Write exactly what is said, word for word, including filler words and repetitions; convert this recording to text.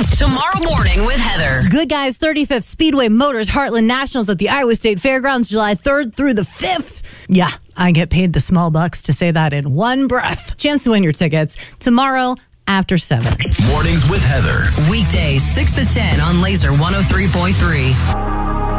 Tomorrow morning with Heather. Good Guys thirty-fifth Speedway Motors Heartland Nationals at the Iowa State Fairgrounds, July third through the fifth. Yeah, I get paid the small bucks to say that in one breath. Chance to win your tickets tomorrow after seven. Mornings with Heather. Weekdays six to ten on Laser one oh three point three.